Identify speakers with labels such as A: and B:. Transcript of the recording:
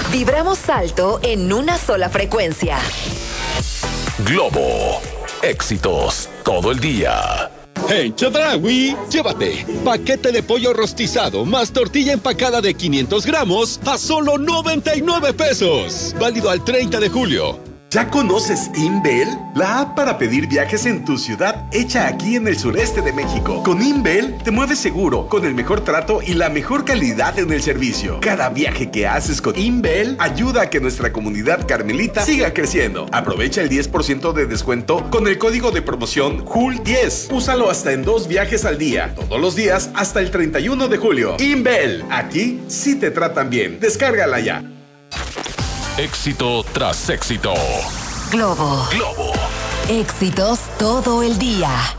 A: Vibramos alto en una sola frecuencia.
B: Globo. Éxitos todo el día.
C: ¡Hey, Chedraui! Llévate paquete de pollo rostizado más tortilla empacada de 500 gramos a solo 99 pesos. Válido al 30 de julio.
D: ¿Ya conoces Inbel? La app para pedir viajes en tu ciudad, hecha aquí en el sureste de México. Con Inbel te mueves seguro, con el mejor trato y la mejor calidad en el servicio. Cada viaje que haces con Inbel ayuda a que nuestra comunidad carmelita siga creciendo. Aprovecha el 10% de descuento con el código de promoción JUL10. Úsalo hasta en 2 viajes al día, todos los días hasta el 31 de julio. Inbel, aquí sí te tratan bien. Descárgala ya.
B: Éxito tras éxito.
A: Globo.
B: Globo.
A: Éxitos todo el día.